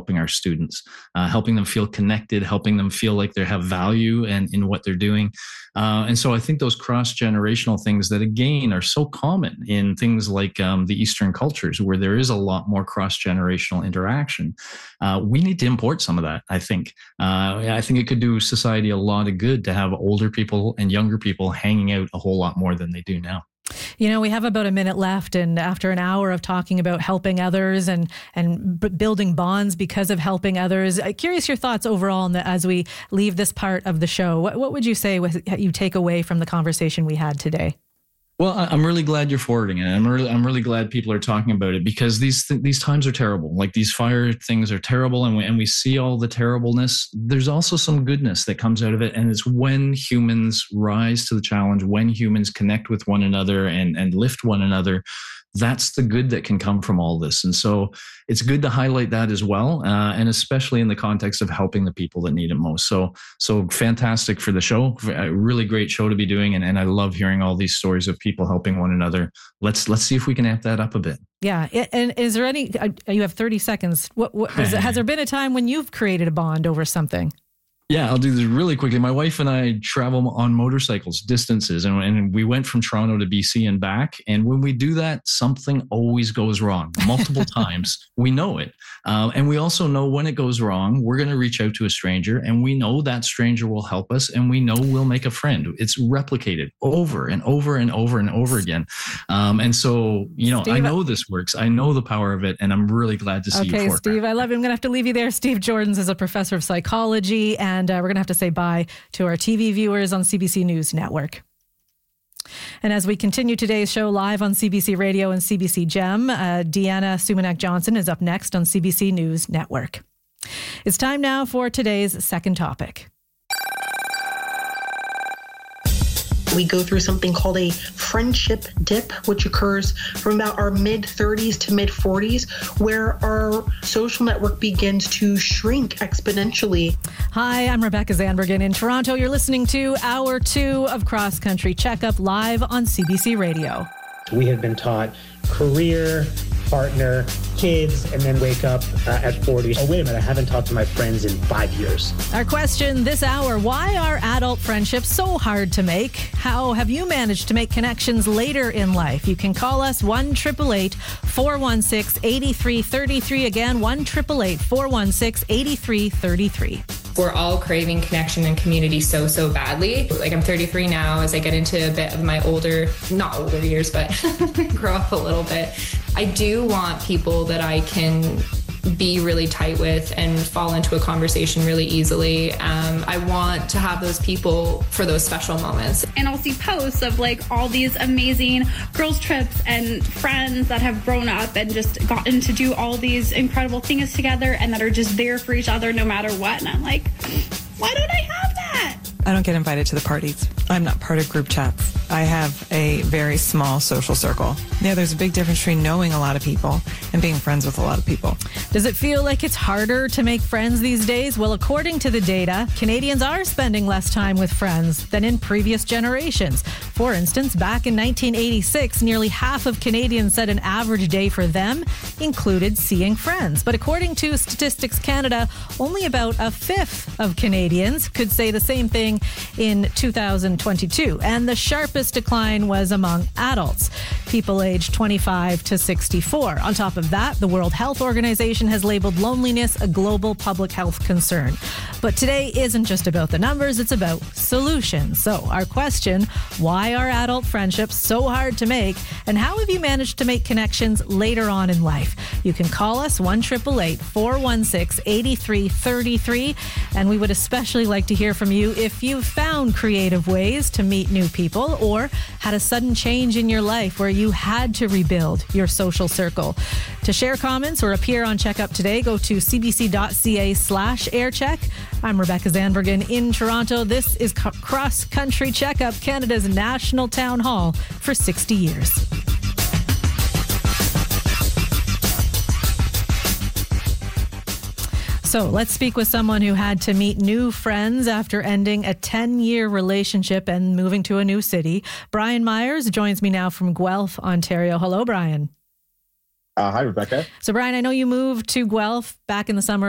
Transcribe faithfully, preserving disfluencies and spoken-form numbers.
helping our students, uh, helping them feel connected, helping them feel like they have value and in what they're doing. Uh, and so I think those cross-generational things that, again, are so common in things like um, the Eastern cultures, where there is a lot more cross-generational interaction. Uh, we need to import some of that, I think. Uh, I think it could do society a lot of good to have older people and younger people hanging out a whole lot more than they do now. You know, we have about a minute left, and after an hour of talking about helping others and and b- building bonds because of helping others, uh, curious your thoughts overall on the, as we leave this part of the show. What, what would you say with, you take away from the conversation we had today? Well, I'm really glad you're forwarding it. I'm really, I'm really glad people are talking about it, because these th- these times are terrible. Like, these fire things are terrible, and we and we see all the terribleness. There's also some goodness that comes out of it, and it's when humans rise to the challenge, when humans connect with one another and and lift one another. That's the good that can come from all this. And so it's good to highlight that as well, uh, and especially in the context of helping the people that need it most. So so fantastic for the show. A really great show to be doing. And, and I love hearing all these stories of people helping one another. Let's let's see if we can amp that up a bit. Yeah. And is there any, you have thirty seconds. What, what is it, has there been a time when you've created a bond over something? Yeah, I'll do this really quickly. My wife and I travel on motorcycles distances, and, and we went from Toronto to B C and back. And when we do that, something always goes wrong multiple times. We know it. Uh, and we also know when it goes wrong, we're going to reach out to a stranger, and we know that stranger will help us, and we know we'll make a friend. It's replicated over and over and over and over again. Um, and so, you know, Steve, I know this works. I know the power of it, and I'm really glad to see okay, you for it. Steve, I love you. I'm going to have to leave you there. Steve Jordans is a professor of psychology, and uh, we're going to have to say bye to our T V viewers on C B C News Network. And as we continue today's show live on C B C Radio and C B C Gem, uh, Deanna Sumanak-Johnson is up next on C B C News Network. It's time now for today's second topic. We go through something called a friendship dip, which occurs from about our mid thirties to mid forties, where our social network begins to shrink exponentially. Hi, I'm Rebecca Zandbergen in Toronto. You're listening to Hour Two of Cross Country Checkup live on C B C Radio. We have been taught career, partner, kids, and then wake up uh, at forty. Oh, wait a minute, I haven't talked to my friends in five years. Our question this hour, why are adult friendships so hard to make? How have you managed to make connections later in life? You can call us one eight eight eight, four one six, eight three three three. Again, one eight eight eight, four one six, eight three three three. We're all craving connection and community so, so badly. Like, I'm thirty-three now. As I get into a bit of my older, not older years, but grow up a little bit, I do want people that I can be really tight with and fall into a conversation really easily. Um, I want to have those people for those special moments. And I'll see posts of like all these amazing girls' trips and friends that have grown up and just gotten to do all these incredible things together and that are just there for each other no matter what. And I'm like, why don't I have that? I don't get invited to the parties. I'm not part of group chats. I have a very small social circle. Yeah, there's a big difference between knowing a lot of people and being friends with a lot of people. Does it feel like it's harder to make friends these days? Well, according to the data, Canadians are spending less time with friends than in previous generations. For instance, back in nineteen eighty-six, nearly half of Canadians said an average day for them included seeing friends. But according to Statistics Canada, only about a fifth of Canadians could say the same thing in two thousand twenty-two. And the sharpest decline was among adults, people aged twenty-five to sixty-four. On top of that, the World Health Organization has labeled loneliness a global public health concern. But today isn't just about the numbers, it's about solutions. So our question, why are adult friendships so hard to make? And how have you managed to make connections later on in life? You can call us one eight eight eight, four one six, eight three three three. And we would especially like to hear from you if you've found creative ways to meet new people or had a sudden change in your life where you had to rebuild your social circle. To share comments or appear on Checkup today, go to cbc.ca slash aircheck. I'm Rebecca Zandbergen in Toronto. This is Cross Country Checkup, Canada's national town hall for sixty years. So let's speak with someone who had to meet new friends after ending a ten-year relationship and moving to a new city. Brian Myers joins me now from Guelph, Ontario. Hello, Brian. Uh, hi, Rebecca. So, Brian, I know you moved to Guelph back in the summer